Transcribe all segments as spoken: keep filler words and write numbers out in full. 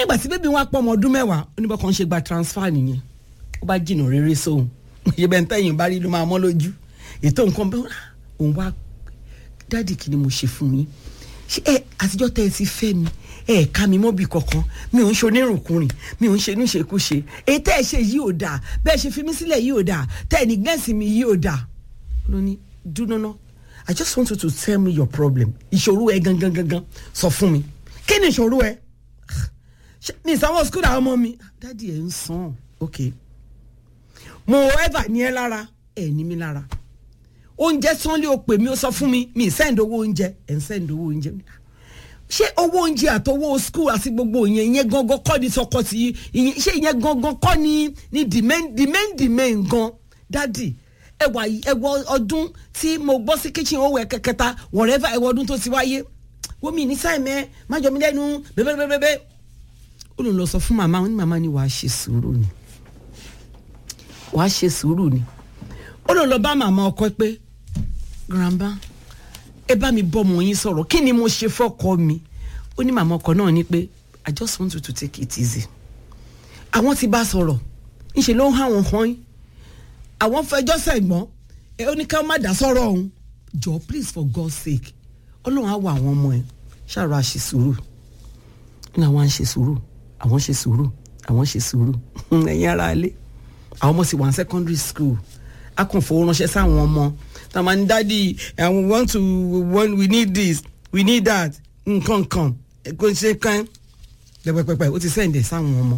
nígbà tí bébí wọn pọ̀ ọmọ ọdún mẹ́wàá oníbọ̀ kan ṣe gba transfer nìyẹn ó bá jìnnà rere sóhun ìyẹn bẹ́ẹ̀ tẹ́yìn bá rí ló máa mọ́ lójú ètò nǹkan bẹ́ẹ̀ òun wá dáàdì kí ni mo ṣe fún yín ṣé ẹ àtijọ́ tẹ́ ẹ ti fẹ́ mi ẹ ká mi mọ́ bí kankan mi ò ń ṣe onírùnkùnrin mi ò ń ṣe níṣekúṣe èyí tẹ́ ẹ ṣe yìí ò dáa bẹ́ẹ̀ ṣe fi mí sílẹ̀ yìí ò dáa tẹ́ ẹ ní gẹ́ǹsì mi yìí ò dáa ló ní dúró náà I just want you to tell me your problem ìṣòro ẹ gangan gangan sọ fún mi kí ni ìṣòro ẹ ní ìsanwó school àwọn ọmọ mi dáàdì ẹ ń sàn ok mo ever ní ẹ lára ẹ ní mi lára oúnjẹ sanlé o pè mí ó sọ fún mi mi send owó oúnjẹ ẹ ń send owó oúnjẹ ṣé owó oúnjẹ àtọwọ́ school àti gbogbo ìyẹn ìyẹn gangan kọ́ ni sọkọ sí ìyẹn ṣé ìyẹn gangan kọ́ ni ni the main the main the main gan dáàdì ẹwà ẹwà ọdún tí mo gbọ́ sí kitchen owó ẹ kẹkẹta whatever ẹwà ọdún tó ti wáyé wọ́n mi ní sáìmẹ́ má jọ mi lẹ́nu bẹ́ẹ̀bẹ́ẹ̀bẹ́ẹ̀ ó lòun lọ sọ fún màmá ó ní màmá ni wàá ṣe sùúrù ni wàá ṣe sùúrù ni ó lòun lọ bá màmá ọkọ pé grandma ẹ bá mi bọ́ ọmọ yín sọ̀rọ̀ kí ni mo ṣe fọ́kọ mi ó ní màmá ọkọ náà ní pé I just want you to take it easy àwọn ti bá sọ̀rọ̀ ńṣe ló ń há wọn hàn yín àwọn fẹjọ́ sẹ̀gbọ́n ẹ ó ní ká má dá sọ̀rọ̀ ọ̀hún jọ please for God's sake ọlọ́run á wọ àwọn ọmọ ẹ ṣàrọ̀ àṣẹ sùúrù ní àwọn à ń ṣe sùúrù àwọn ṣe sùúrù àwọn ṣe sùúrù ẹ̀yin ara ilé àwọn ọmọ sì wà ní secondary school a kàn fowó ránṣẹ́ sáwọn ọmọ tàmá ní dádì we want to want, we need this we need that nǹkan kan kò ṣe kan pẹpẹpẹ ó ti sẹ́ǹdẹ̀ sáwọn ọmọ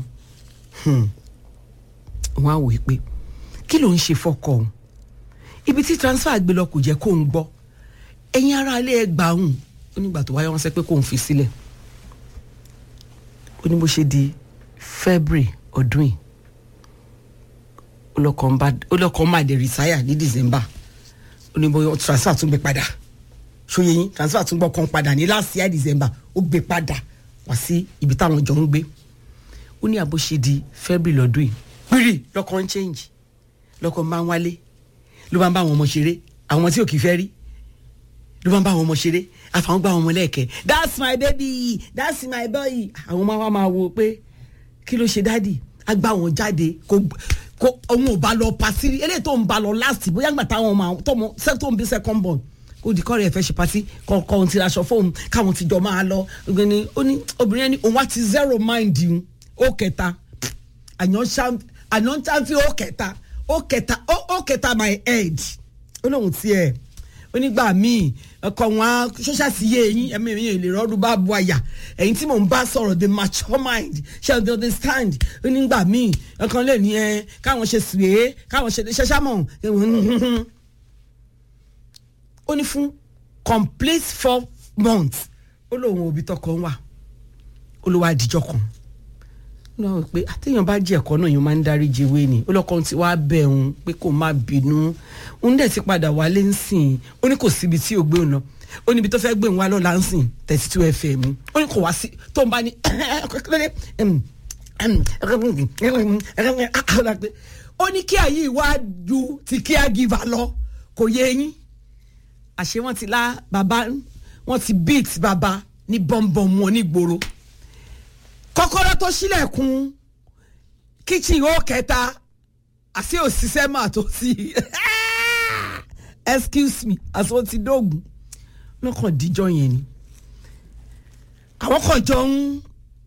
wọn á wò ó pé kí ló ń ṣe fọ́kọ òun ibi tí transfer gbé lọ kò jẹ́ kó ń gbọ́ ẹ̀yin ara ilé ẹ gbà òun ó nígbà tó wáyé wọn sẹ pé kó ń fi sílẹ̀ ó ní bó ṣe di February ọdún yìí olùkọ́ máa dé retire ní December ó ní bóyá transfer tún gbé padà ṣóyè yín transfer tún gbọ́ kan padà ní last year December ó gbé padà wá sí ibi táwọn jọ ń gbé ó ní àbó ṣe di February lọ́dún yìí pírì lọ́kàn ń change lọ́kàn máa ń wálé ló bá ń bá àwọn ọmọ ṣeré àwọn tí ò kì í fẹ́ rí ló bá ń bá àwọn ọmọ ṣeré àfàwọn gbá àwọn ọmọ lẹ́ẹ̀kẹ́ that's my baby that's my boy àwọn ọmọ wa máa wo pé kí ló ṣe dáàdì á gbá wọn jáde kó kó òun ò bá lọ pàṣírí eléyìí tó ń bá lọ last bóyá gbà táwọn ọmọ tọmọ tó ń bí second born kó di kọ́rẹ́ ẹ̀fẹ́ ṣe pàṣí kọ́ ohun ti aṣọ fóun káwọn ti jọ máa lọ obìnrin yẹn ni òun wá ti zero mind yìí ó kẹta àyàn ṣáfi ó kẹta ó kẹta ó kẹta my head ó lóun tiẹ̀ onígbà míì ọkọ wọn ṣọṣà sí yé eyín ẹmí mi lè rọrùn bá bu àyà ẹ̀yin tí mò ń bá sọ̀rọ̀ the mature mind ṣe the understand onígbà míì ọkàn lè ní ẹ káwọn ṣe sùwé káwọn ṣe ṣẹṣámọ ó ní fún complete four months ó lóun òbí tọkọ ń wà ó ló wá àdìjọ kan náà pé àtẹ̀yàn bá jẹ́ ẹ̀kọ́ náà yóò máa ń dárí jewé ni ó lọ́kàn tí wàá bẹ̀ òun pé kó má bínú òun dẹ̀ ti padà wálé ń sìn ó ní kò síbi tí ò gbé òun lọ ó níbi tó fẹ́ gbé òun wá lọ́la ń sìn thirty two F M ó ní kò wá sí tó ń bá ní ó ní kí àyè ìwà ju ti caregiver lọ kò yé yín àṣé wọ́n ti lá bàbá wọ́n ti beat bàbá ní bọ́m̀bọ̀m wọn ní gbòòrò kọ́kọ́rọ́ tó ṣílẹ̀kùn kitchen ó kẹta àti òṣìṣẹ́ mà tó sí excuse me àti wọ́n ti dóògùn lọ́kàn díjọ́ yẹn ni àwọn kan jọ ń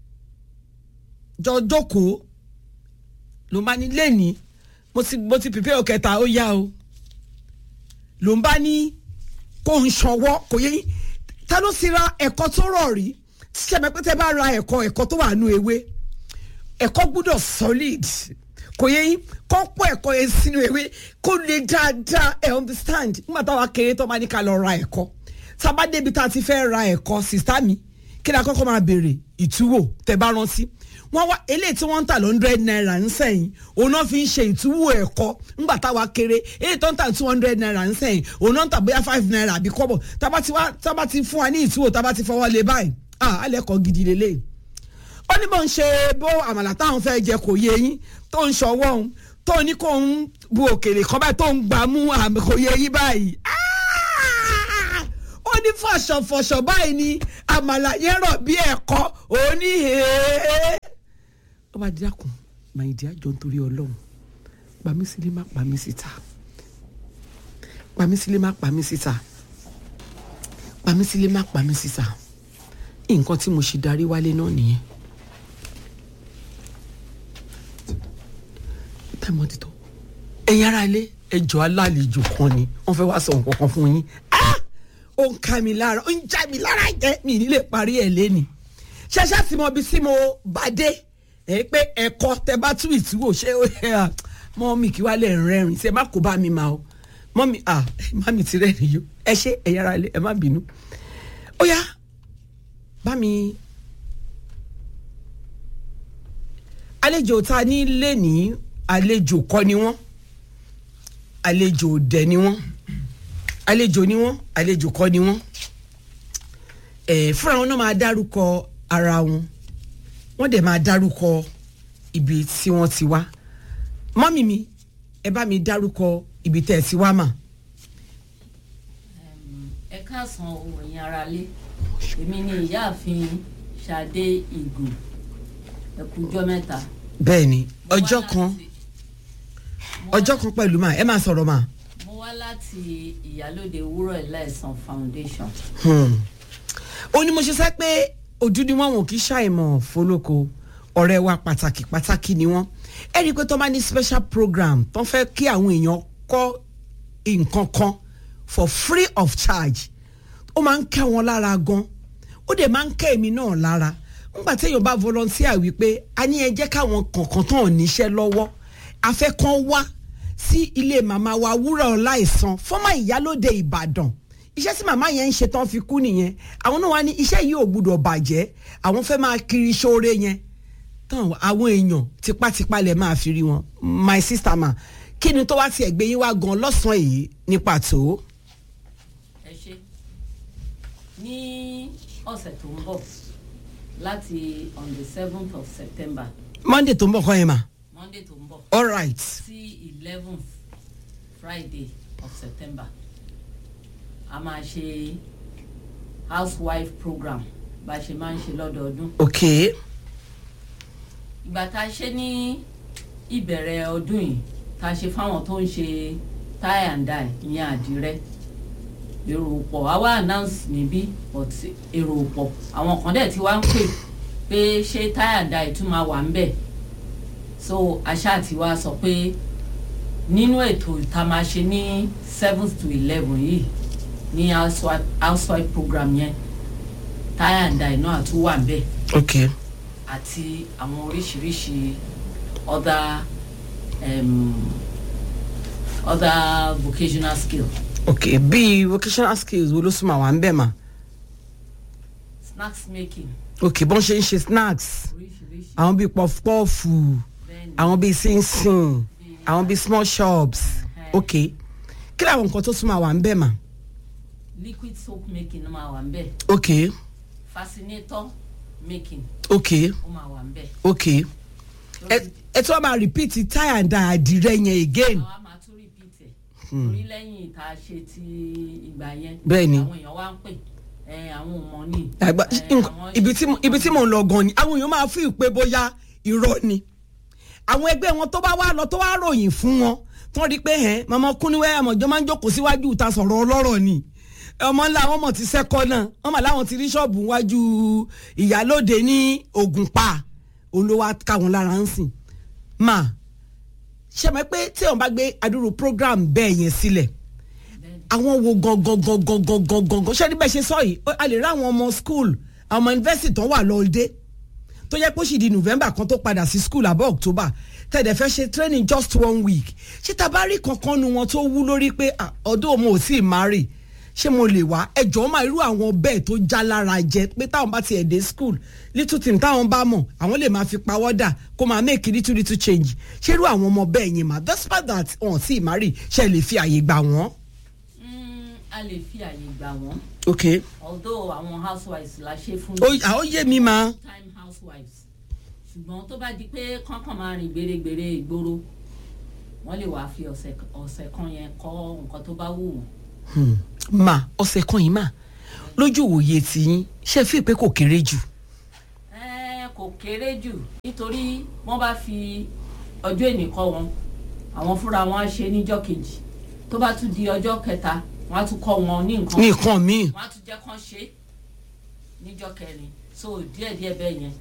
jọ jókòó ló ń bá ní lẹ́ni mo ti mo ti pèpè ó kẹta ó yá o ló ń bá ní kó ń ṣanwọ́ kò yẹ ta ló sì ra ẹ̀kọ́ tó rọ̀ rí ṣẹ́mi pé tẹ́ bá ra ẹ̀kọ́ ẹ̀kọ́ tó wà nù ewé ẹ̀kọ́ gbọ́dọ̀ solid kò yẹ yín kọ́ pọ̀ ẹ̀kọ́ yẹn sínú ewé kó lè dáadáa ẹ̀ understand nígbà táwa kéré tó máa ní ká lọ ra ẹ̀kọ́ sábà débi tá a ti fẹ́ ra ẹ̀kọ́ sista mi kí ni akọ́kọ́ máa béèrè ìtúwò tẹ́ bá rántí wọ́n wá eléyìí tí wọ́n ń tà lọ́ndrẹ́d náírà ń sẹ́yìn òun náà fi ń ṣe ìtúwò ẹ̀kọ́ nígbà táwa kéré eléyìí tó ń tà two hundred naira ń sẹ́yìn òun náà ń tà bóyá five naira àbí kọ́bọ̀ tábà ti fún wa ní ìtúwò tábà ti fọwọ́ lé báyìí ah alẹ́kọ̀ọ́ gidi lélẹ̀ ó ní bó ń ṣe bó àmàlà táwọn fẹ́ jẹ kò yé yín tó ń ṣọwọ́ òun tó ní kó ń bu òkèlè kan báyìí tó ń gbà mú àmì kò yé yín báyìí ó ní fọ̀ṣọ̀fọ̀ṣọ̀ báyìí ni àmàlà yẹn rọ̀ bí ẹ̀kọ́ òní hèé bá dákun my dear jọ nítorí Ọlọ́run pa mí sílé má pa mí síta pa mí sílé má pa mí síta pa mí sílé má pa mí síta nǹkan tí mo ṣe darí wálé náà nìyẹn. táìmù ti tó ẹ̀yin ará ilé ẹjọ́ alálejò kan ni wọ́n fẹ́ wá sọ nǹkan kan fún yín. ó ń ká mi lára ó ń já mi lára jẹ́ mi nílé parí ẹ̀ lẹ́ni ṣẹṣẹ tí mo bí sí mo bá dé ẹ pé ẹ̀kọ́ tẹ bá tún ìtúwò ṣé ó yẹ à mọ́ mi kí wá lè rẹ́rìn ṣe má kó bá mi ma o mọ́ mi à má mi ti rẹ́rìn yó ẹ ṣe ẹ̀yin ará ilé ẹ má bínú. ó yá bá mi àlejò ta ní lé ní àlejò kọ́ ni wọ́n àlejò dẹ̀ ni wọ́n àlejò ni wọ́n àlejò kọ́ ni wọ́n ẹ̀ fúnra wọn náà máa dárúkọ ara wọn wọ́n dẹ̀ máa dárúkọ ibi tí wọ́n ti wá mọ́mì mi ẹ bá mi dárúkọ ibi tẹ́ ẹ ti wá mà. ẹ káàsán òyìn ara lé èmi ni ìyáàfin Ṣadé Ìgò ẹkùjọ mẹ́ta. bẹ́ẹ̀ ni ọjọ́ kan ọjọ́ kan pẹ̀lú mà ẹ máa sọ̀rọ̀ mà. mo wá láti Ìyálóde Wúrọ̀ Ẹlẹ́sàn Foundation. ó ní mo ṣe sẹ́ pé ojú ni wọ́n wọ́n kì í ṣàìmọ̀ fọlọ́kọ ọ̀rẹ́ wa pàtàkì pàtàkì ni wọ́n ẹ rí i pé tó máa ní special program tó ń fẹ́ kí àwọn èèyàn kọ́ nǹkan kan for free of charge ó máa ń kẹ́ wọn lára gan ó dẹ̀ máa ń kẹ́ èmi náà lára nígbà téèyàn bá volunteer wípé a ní ẹ jẹ́ káwọn kọ̀ọ̀kan tán níṣẹ́ lọ́wọ́ afẹ́ kan wá sí ilé màmá wa Wúrà Ọláìsàn fọ́mà Ìyálóde Ìbàdàn iṣẹ́ tí màmá yẹn ń ṣe tán fi kú nìyẹn àwọn náà wá ní iṣẹ́ yìí ò gbúdọ̀ bàjẹ́ àwọn fẹ́ máa kiri ṣoore yẹn tán àwọn èèyàn tipátipá lẹ̀ máa fi rí wọn my sister ma kí ni tó wá tiẹ̀ gbé yín wá gan lọ́sàn-án yìí ní pàtó. ẹ ṣe ní ọ̀sẹ̀ tó ń bọ̀ láti on the seventh of September. Monday tó ń bọ̀ kọ́ yẹn mà. Monday tó ń bọ̀. all right. sí eleventh Friday of September a máa ṣe housewife program bá ṣe máa ń ṣe lọ́dọọdún. ok. ìgbà tá a ṣe ní ìbẹ̀rẹ̀ ọdún yìí tá a ṣe fáwọn tó ń ṣe tie and dye ìyẹn àdìrẹ èrò pọ̀ àwa announce níbí but èrò pọ̀ àwọn kan dẹ̀ tí wá ń pè pé ṣé tie and dye tún máa wà ń bẹ̀ so àṣà àti wa sọ pé nínú ètò tá a máa ṣe ní seventh to eleven yìí ní housewife housewife program yẹn tie and dye náà tún wà ń bẹ̀. ok. àti àwọn oríṣiríṣi other um, other vocational skill. ok bí vocational skills wo ló súnmọ́ àwọn àǹbẹ̀ mà. snacks making. ok bọ́n ṣe ń ṣe snacks oríṣiríṣi. àwọn bíi pọfupọ́ọ̀fù àwọn bíi sínsìn àwọn bíi small shops ok kí làwọn nǹkan tó súnmọ́ àwọn àǹbẹ̀ mà. liquid soap making ó máa wà ń bẹ̀. ok. fascinator making. ok. ó máa wà ń bẹ̀. ok ẹ tí wọ́n máa repeat tie and dye àdìrẹ yẹn again. àwa máa tún repeat ẹ̀. torí lẹ́yìn ìta ṣe ti ìgbà yẹn. bẹ́ẹ̀ni àwọn èèyàn wá ń pè ẹ àwọn ò mọ̀ ní. àgbà ibi tí ibi tí mò ń lọ gan ni àwọn èèyàn máa fi ìpè bóyá irọ́ ni àwọn ẹgbẹ́ wọn tó bá wá lọ tó wá ròyìn fún wọn tó rí pé ẹ̀ màmá kúnníwẹ́ àmọ̀jọ́ máa ń jókòó síwájú ìta sọ̀rọ̀ ọlọ́rọ̀ ni ọmọ ńlá àwọn ọmọ ti sẹ́kọ́ náà wọ́n mà láwọn ti rí ṣọ́ọ̀bù wájú Ìyálóde ní Ògùnpa olówó káwọn lára ń sìn mà ṣe mọ̀ pé tí wọ́n bá gbé adúrú program bẹ́ẹ̀ yẹn sílẹ̀ àwọn wo gangan gangan gangan gangan ṣé ní bẹ́ẹ̀ ṣe sọ yìí a lè rí àwọn ọmọ school àwọn ọmọ university tó wà lọ́ọ́dẹ́ tó yẹ kó sì di November kan tó padà sí school àbọ̀ October tẹ̀dẹ̀ fẹ́ ṣe training just one week ṣé tá a bá rí kankan nu wọn tó wú lórí pé ọdún òun ò tí ì marry ṣé mo lè wá ẹjọ́ máa irú àwọn bẹ́ẹ̀ tó já lára jẹ pé táwọn bá ti ẹ̀ dé school little thing táwọn bá mọ̀ àwọn lè máa fi pawọ́dà kó máa make little little change ṣé irú àwọn ọmọ bẹ́ẹ̀ yẹn mà despite that wọn sì marry ṣe lè fi àyè gbà wọ́n. a lè fi àyè gbà wọ́n. ok. although àwọn housewives la ṣe fún. ó yé mi ma. time housewives ṣùgbọ́n tó bá di pé kánkàn máa rìn gbèrègbèrè ìgboro wọ́n lè wá fi ọ̀sẹ̀ ọ̀sẹ̀ kan yẹn kọ́ nǹkan tó bá wù wọ́n. Hmm. ma ọ̀sẹ̀ kan yìí mà lójú òye tiyín ṣe fi pé kò kéré jù. ẹ kò kò kéré jù nítorí wọ́n bá fi ọjọ́ èní kọ́ wọn àwọn fúnra wọn á ṣe níjọ́ kejì tó bá tún di ọjọ́ kẹta wọ́n á tún kọ́ wọn ní nǹkan ní nǹkan míì wọ́n á tún jẹ́ kán ṣe níjọ́ kẹrin so díẹ̀díẹ̀ bẹ́ẹ̀ yẹn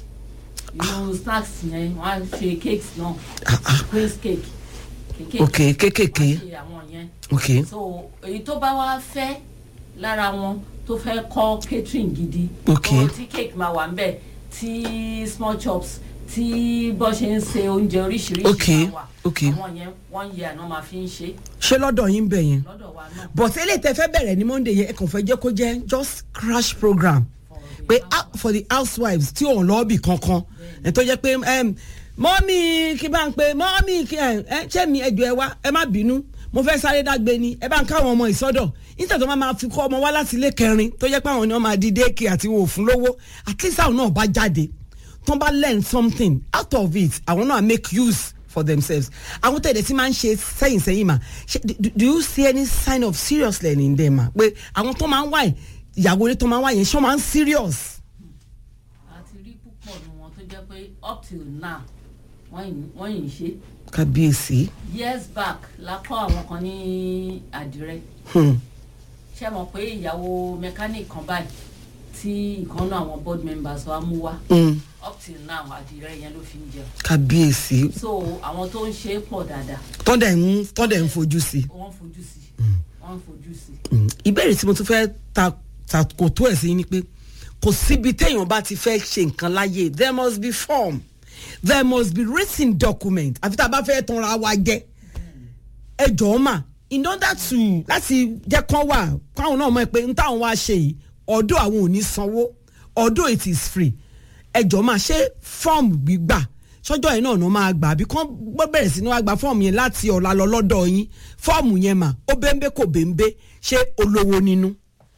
inú snacks yẹn wọ́n á ṣe cakes náà queen's cake kékèké ok kékèké wọ́n á ṣe àwọn yẹn ok so èyí tó bá wá fẹ́ lára wọn tó fẹ́ kọ́ catering gidi Ok. tó tí cake máa wà ńbẹ̀ tí small chops tí bọ́ ṣe ń se oúnjẹ oríṣiríṣi Ok, máa wà ok. àwọn yẹn one year náà máa fi ń ṣe ṣé lọ́dọ̀ yín bẹ̀ yẹn lọ́dọ̀ wa náà but eléyìí tẹ́ fẹ́ bẹ̀rẹ̀ ní monday yẹn ẹ kàn fẹ́ jẹ́ kó jẹ́ just crash program pé ah, for the housewives tí òun lọ́ọ̀bì kankan ẹ̀ tó jẹ́ pé mọ́mí kí bá ń pe mọ́mí kí ẹ ṣé mi ẹjọ́ ẹ wá ẹ má bínú mo fẹ́ sáré dágbé ni ẹ bá ń káwọn ọmọ ìsọdọ̀ nítorí tó máa ma fi kọ́ ọmọ wá láti ilé kẹrin tó jẹ́ pé àwọn ni wọ́n máa di déèkì àti wò fún lówó at least àwọn náà bá jáde tó bá learn something out of it àwọn náà make use for themselves àwọn tẹ̀lé tí máa ń ṣe sẹ́yìn sẹ́yìn mà ṣe do, do you see any sign of serious learning there ma pé àwọn tó máa ń wá ìyàwó ilé tó máa ń wá yẹn ṣé wọ́n máa ń serious. àti rí púpọ̀ nu wọn tó jẹ́ pé up till now wọ́n yìí ń ṣe kábíyèsí. years back la kọ́ àwọn kan ní àdìrẹ Hmm. ṣe mọ̀ pé ìyàwó mechanic kan báyìí tí ìkan náà àwọn board members wa mú wá Hmm. up till now àdìrẹ yẹn ló fi ń jẹun kábíyèsí. so àwọn tó ń ṣe é pọ̀ dáadáa tọ́dẹ̀ ń tọ́dẹ̀ ń fojú sí. wọ́n fojú sí wọ́n fojú sí. Mm. ìbéèrè tí mo tún fẹ́ ta ta kò tó ẹ̀ sí ni pé kò síbi téèyàn bá ti fẹ́ ṣe nǹkan láyé there must be form there must be written document àfi tá a bá fẹ́ tanra wa jẹ ẹ jọ̀ọ́ mà in order to láti jẹ́ kán wà káwọn náà mọ̀ pé n táwọn wá ṣe yìí ọ̀dọ̀ àwọn ò ní sanwó ọ̀dọ̀ it is free ẹ jọ̀ọ́ mà ṣé fọ́ọ̀mù gbígbà sọ́jọ́ yẹn náà ló máa gbà bí kán bẹ̀rẹ̀ sí ni wàá gba fọ́ọ̀mù yẹn láti ọ̀la lọ lọ́dọ̀ yín fọ́ọ̀mù yẹn mà ó bẹ́ńbẹ́ kò bẹ́ńbẹ́ ṣé olówó nínú.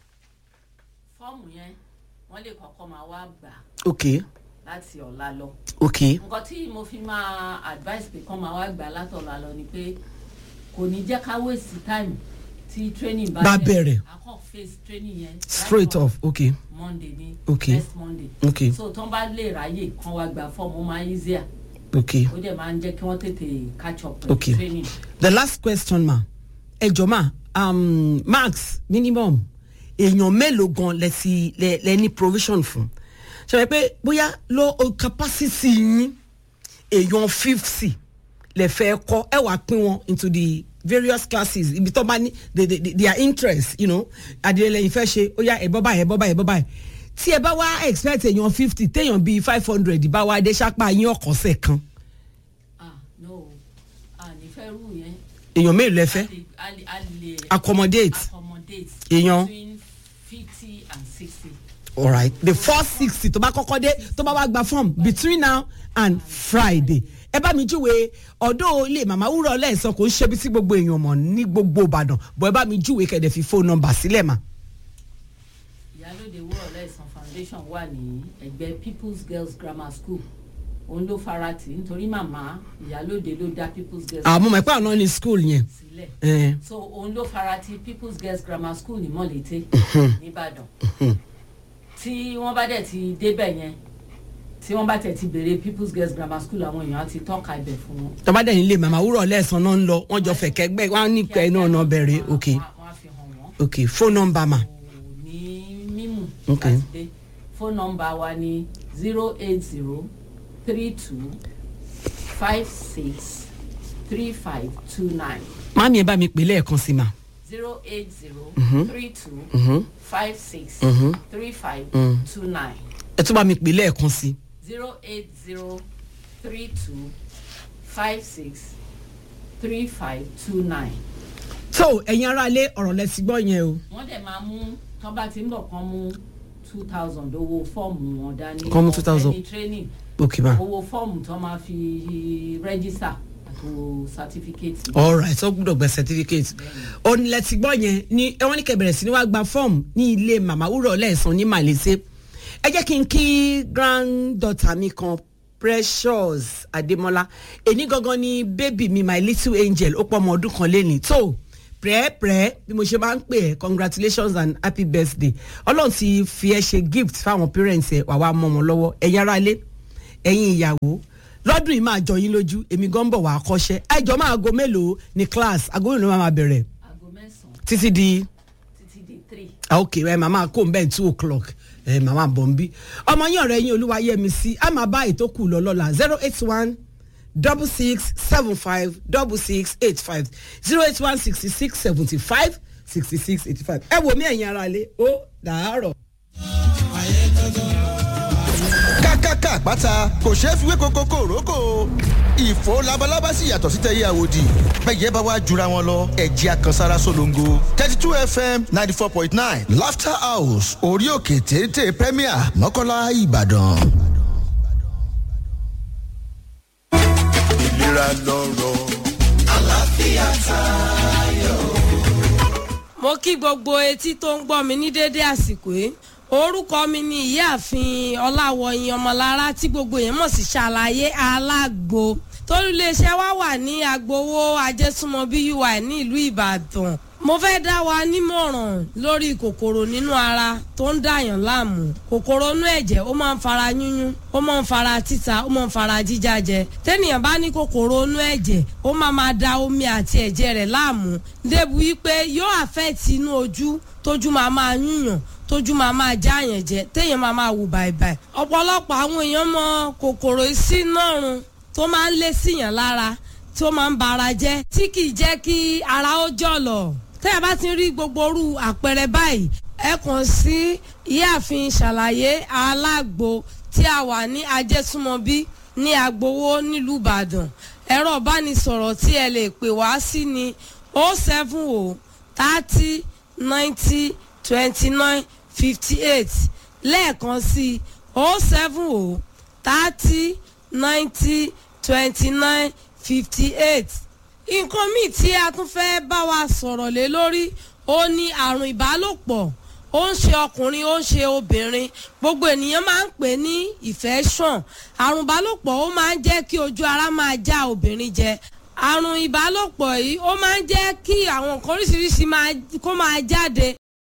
fọ́ọ̀mù yẹn wọ́n lè kọ́kọ́ máa wá gbà ok láti ọ̀la lọ. ok nǹkan tí mo fi máa advice pé kán máa wá gbà látọ̀la lọ ni pé kò ní jẹ́ ká waste time tí training bá Bá bẹ̀rẹ̀. akọ́ face training yẹn straight láti off ok monday ní Okay. next monday ok so tó ń bá lè ráyè kán wá gbà fọ́ọ̀mù ó máa easier ok ó dẹ̀ máa ń jẹ́ kí wọ́n tètè catch up pẹ̀lú Okay. training. the last question ma ẹ jọ̀ọ́ ma um, max minimum èèyàn mélòó gan lẹ ti lẹ lẹ ní provision fún ṣe wẹ́ pé bóyá lọ capacity yín èèyàn fifty lè fẹ́ kọ́ ẹ wàá pín wọn into the various classes ibi tó bá ní the the the their interest you know àdìrẹ́lẹ̀ ìfẹ́ ṣe ó yá ẹ̀ bọ́ báyìí ẹ̀ bọ́ báyìí ẹ̀ bọ́ báyìí tí ẹ bá wá expect èèyàn fifty téèyàn bíi five hundred bá wá dé sápá yín ọ̀kọ́sẹ̀ kan ah no ah ní fẹ́ rú yẹn èèyàn mélòó lẹ fẹ́ a lè a lè accommodate accommodate èèyàn between fifty and sixty. alright the four sixty tó bá kọ́kọ́ dé tó bá wá gba form between now and friday ẹ bá mi júwe ọ̀dọ̀ ilé màmá wúrọ̀ lẹ́ẹ̀sán kò ń ṣe bí tí gbogbo èèyàn mọ̀ ní gbogbo ìbàdàn bọ̀ ẹ bá mi júwe kẹ̀dẹ̀ fi phone number sílẹ̀ mà. ìyálóde wúrọ̀ lẹ́sàn foundation wà ní ẹgbẹ́ people's girls grammar school òun ló farati nítorí màmá ìyálóde ló dá people's girls àmọ́ mọ̀ pé àwọn náà ní school yẹn. sílẹ̀ Eh. so òun ló farati people's girls grammar school ní mọ̀lété nìbàdàn tí wọ́n bá dẹ̀ ti débẹ̀ yẹn tí wọ́n bá tẹ̀ ti béèrè people's girls grammar school àwọn èèyàn á ti tọ́ka ibẹ̀ fún wọn. tó bá dẹ̀ nílé màmá wúrọ̀ lẹ́ẹ̀sán náà ń lọ wọ́n jọ fẹ̀kẹ́ gbẹ́ wọ́n á ní kẹ́ náà náà bẹ̀rẹ̀ ok wọ́n á fi hàn wọ́n. ok phone number ma. ní mímú Okay. láti dé phone number wa ni zero eight zero three two five six three five two nine mami ẹ bá mi pè lẹ́ẹ̀kan sí ma. zero eight zero three two Mhm. five six Mhm. three five two nine ẹ tún bá mi pè lẹ́ẹ̀kan sí. zero eight zero three two five six three five two nine. tó ẹ̀yin aráalé ọ̀rọ̀ lẹ ti gbọ́ yẹn o. wọ́n dẹ̀ máa mú tọ́ bá ti ń bọ̀ kán mú two thousand owó fọ́ọ̀mù wọn dání. Kán mú two thousand. ẹni training ok ma. owó fọ́ọ̀mù tó máa fi rẹ́gísítà àti owó sátífíkẹ́tì. alright so gbọ́dọ̀ gba certificate onílẹ̀ ti gbọ́ yẹn ni wọ́n ní kẹ́ bẹ̀rẹ̀ sí ni wàá gba form ní ilé màmá wúrọ̀ lẹ́ẹ̀sán ní Màlété ẹ jẹ́ kí n kí granddaughter mi kan Precious Adémọ́lá èní gangan ni baby mi my little angel ó pọ̀ ọmọ ọdún kan lẹ́nìí tó pẹ́ẹ́pẹ́ẹ́ bí mo ṣe máa ń pè ẹ́ congratulations and happy birthday ọlọ́run ti fi ẹ́ ṣe gift fáwọn parents ẹ̀ wà wá mọ́ wọn lọ́wọ́ ẹ̀yin ará ilé ẹ̀yin ìyàwó lọ́dún yìí máa jọ yín lójú èmi gan bọ̀ wá kọ́ṣẹ́ ẹjọ́ máa aago mélòó ní class aago mélòó máa bẹ̀rẹ̀ aago mẹ́sàn-án títí di títí di three. ok ẹ màmá kó n bẹ́ẹ̀ two o'clock ẹ màmá bọ̀ ń bí ọmọ yín ọ̀rẹ́ yín Olúwayẹmisí a máa bá ètò kù lọ lọ́la zero eight one double six seven five double six eight five zero eight one sixty six seventy five sixty six eighty five ẹ wò mí ẹ̀yin ara lé ó dàárọ̀. kákáká àpáta kò ṣeé fi wé kókó kòrókò ìfò labalábá sì yàtọ̀ sí tẹ̀yẹ àwòdì bẹ́ẹ̀ bá wá jura wọn lọ ẹ̀jẹ̀ àkànsára solongo thirty two fm ninety four point nine laughter house orí òkè téńté premier mọ́kànlá ìbàdàn. ìlera lọ́rọ̀ àlàáfíà tayọ. mo kí gbogbo etí tó ń gbọ́ mi ní déédé àsìkò yìí orúkọ mi ni ìyáàfin ọláwọyìn ọmọlára tí gbogbo yẹn mọ̀ sí ṣàlàyé alágbo tólúléeṣẹ́ wa wà ní agbowó ajésùmọ̀bí ui ní ìlú ìbàdàn mo fẹ́ dá wa nímọ̀ràn lórí kòkòrò nínú ara tó ń dàyàn láàmú kòkòrò inú ẹ̀jẹ̀ ó máa ń fara yúnyún ó máa ń fara títa ó máa ń fara jíjájẹ tẹ́nìyàn bá ní kòkòrò inú ẹ̀jẹ̀ ó máa máa da omi àti ẹ̀jẹ̀ rẹ̀ láàmú débi wípé yóò àfẹ́ẹ̀tì inú ojú tójú máa máa yúnyàn tójú máa máa jáàyàn jẹ téèyàn máa máa wù bàìbàì ọ̀pọ̀lọpọ̀ àwọn èèyàn mọ kòkòrò ìsínárun tó máa ń lé síyàn lára tó máa ń ba ara jẹ́ tí kì í jẹ́ kí ara ó jọ̀lọ̀ tẹ́ ẹ bá ti rí gbogbo orú àpẹẹrẹ báyìí ẹ kàn sí ìyáàfin ṣàlàyé alágbo tí a wà ní ajésùmọ̀bí ní agbowó nílùú ìbàdàn ẹ̀rọ ìbánisọ̀rọ̀ tí ẹ lè pè wá sí ni o seven o thirty ninety twenty nine fifty eight lẹ́ẹ̀kan sí o seven o thirty ninety twenty nine fifty eight. nǹkan míì tí a tún fẹ́ bá wa sọ̀rọ̀ lé lórí ó ní àrùn ìbálòpọ̀ ó ń ṣe ọkùnrin ó ń ṣe obìnrin gbogbo ènìyàn máa ń pè ní infection àrùn ìbálòpọ̀ ó máa ń jẹ́ kí ojú ara máa já obìnrin jẹ àrùn ìbálòpọ̀ yìí ó máa ń jẹ́ kí àwọn nǹkan oríṣiríṣi kó máa jáde.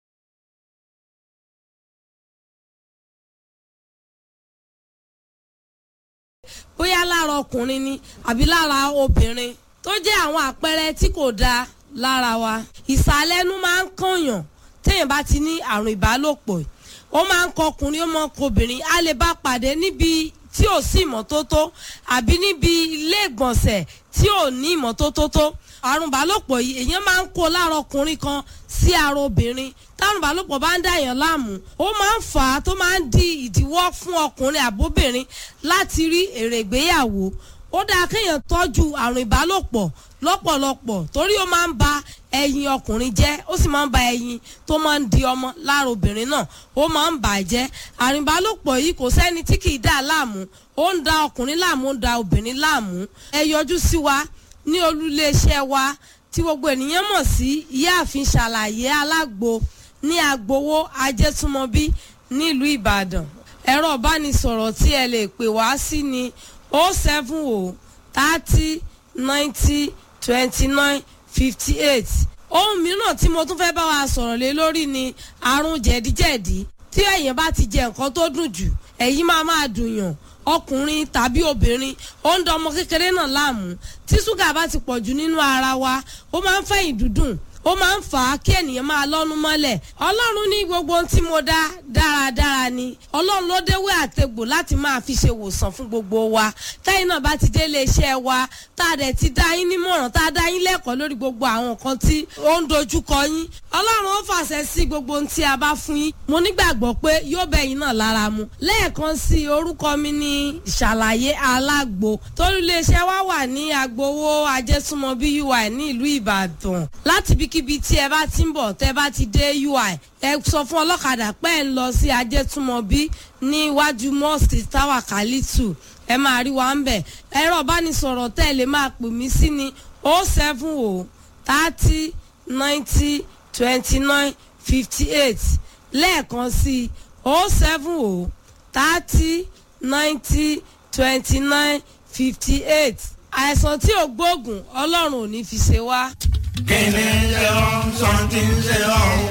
bóyá lára ọkùnrin ni àbí lára obìnrin tó jẹ́ àwọn àpẹẹrẹ tí kò dáa lára wa ìsàlẹ̀nu máa ń kànyàn téèyàn bá ti ní àrùn ìbálòpọ̀ ó máa ń kọ ọkùnrin ó máa ń kọ obìnrin a lè bá pàdé níbi tí ò sí ìmọ́tótó àbí níbi ilé ìgbọ̀nsẹ̀ tí ò ní ìmọ́tótó tó àrùn ìbálòpọ̀ yìí èèyàn máa ń kó lára ọkùnrin kan sí ara obìnrin táwọn ìbálòpọ̀ bá ń dàyàn láàmú ó máa ń fà á tó máa ń di ìdíwọ́ fún ọkùnrin àbóbìnrin láti rí èrè ìgbéyàwó ó dáa kéèyàn tọ́jú àrùn ìbálòpọ̀ lọ́pọ̀lọpọ̀ torí ó máa ń ba ẹyin ọkùnrin jẹ́ ó sì máa ń ba ẹyin tó máa ń di ọmọ lára obìnrin náà ó máa ń bà á jẹ́ àrùn ìbálòpọ̀ yìí kò sẹ́ni tí kì í dà láàmú ó ń da ọkùnrin láàmú ó ń da obìnrin láàmú ẹ yọjú sí wa ní olúléeṣẹ́ wa tí gbogbo ènìyàn mọ̀ sí ìyáàfin ṣàlàyé alágbo ní agbowó ajésùmọ̀bí nílùú ìbàdàn ẹ̀rọ ìbánisọ̀rọ̀ tí ẹ lè pè wá sí ni o seven o thirty ninety twenty nine fifty eight ohun mìíràn tí mo tún fẹ́ bá wa sọ̀rọ̀ lé lórí ni àrùn jẹ̀díjẹ̀dí tí èèyàn bá ti jẹ nǹkan tó dùn jù èyí máa máa dùn yàn ọkùnrin tàbí obìnrin ó ń da ọmọ kékeré náà láàmú tí ṣúgà bá ti pọ̀jù nínú ara wa ó máa ń fẹ̀yìn dúdùn ó máa ń fà á kí ènìyàn máa lọ́nu mọ́lẹ̀ ọlọ́run ní gbogbo ohun tí mo dá dáradára ni ọlọ́run ló déwé àtegbò láti máa fi ṣe wòsàn fún gbogbo wa táyìn náà bá ti dé iléeṣẹ́ wa tá a dẹ̀ ti dá yín nímọ̀ràn tá a dá yín lẹ́kọ̀ọ́ lórí gbogbo àwọn nǹkan tí ó ń dojúkọ yín ọlọ́run ó fàṣẹ sí gbogbo ohun tí a bá fún yín mo nígbàgbọ́ pé yóò bẹ̀ yín náà lára mu lẹ́ẹ̀kan sí orúkọ mi ní ìṣàlàyé alágbo torí iléeṣẹ́ wa wà ní agbowó ajésùmọ̀bí ui ní ìlú ìbàdàn láti bí kíbi tí ẹ bá ti ń bọ̀ tẹ́ bá ti dé ui ẹ sọ fún ọlọ́kadà pé ẹ ń lọ sí ajétúmọ̀bí ní iwájú mosque tower kalitu ẹ máa rí wa ń bẹ̀ ẹ̀rọ ìbánisọ̀rọ̀ tẹ́ ẹ lè máa pè mí sí ni o seven o thirty ninety twenty nine fifty eight lẹ́ẹ̀kan sí o seven o thirty ninety twenty nine fifty eight àìsàn tí ò gbóògùn ọlọ́run ò ní fi ṣe wá. kíni ṣe ọ́ something ṣe ọ́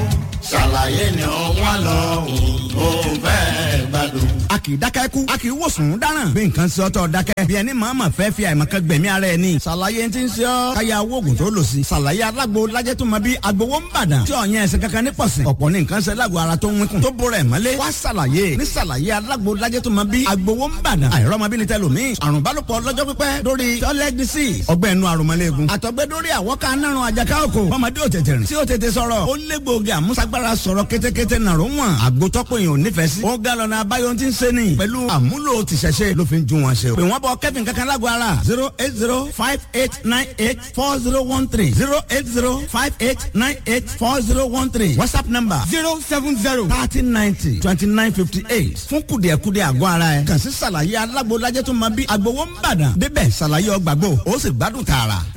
ṣàlàyé ni ó wà lọ́hùn ó fẹ́ gbádùn. a kì í dákẹ́ kú a kì í wòsàn dáràn bí nǹkan ṣe ọtọ̀ dákẹ́ bí ẹni màmá fẹ́ fi àìmọ̀kan gbẹ̀mí ara ẹ̀ ní. ṣàlàyé ti ń ṣe ọ́ káyà owó oògùn tó lò sí. ṣàlàyé alágbo lajẹ́ tó máa bí agbowó ń bàdàn tí ọ̀yẹ́ ẹsẹ̀ kankan ní pọ̀sìn. ọ̀pọ̀ ní nǹkan ṣe lágbo ara tó ń wínkùn tó bóra ẹ̀ mọ́lé. wá ṣàlàyé ní ṣàlàyé alágbo lajẹ́ tó máa bí agbowó ń bàdàn. àìrọ́mọbìnrin tẹ lòmíì àrùn bálòpọ̀ lọ́jọ́ pípẹ́ lórí toilet disease ọgbẹ́ inú àrùnmọ́lẹ́gùn àtọ̀gbẹ́ lórí àwọ̀ká nárun àjàká òkò ọmọdé ò tètè rìn tí ó tètè sọ̀rọ̀ ó lé gbòógì àmúṣagbára sọ̀rọ̀ kétékété nàró wọn àgbótọ́pọ̀ èèyàn ò nífẹ̀ẹ́ sí. ó ga lọ́nà abáyọ tí ń ṣe ni pẹ̀lú àmúlò tìṣẹ̀ṣe ló fi ń ju wọn ṣe o. pè wọ́n bọ kẹ́fìn kankan lágbo ara zero eight zero five eight nine eight four zero one three zero eight zero five eight nine eight four zero one three whatsapp number zero seven zero thirty ninety twenty nine fifty eight fún kùdìẹ̀kudìẹ̀ àgọ́ ara ẹ̀ kàn sí ṣàlàyé alágbo lájẹ́ tó máa bí agbowó ń bàdàn débẹ̀ ṣàlàyé ọgbàgbọ́ ó sì gbádùn tààrà.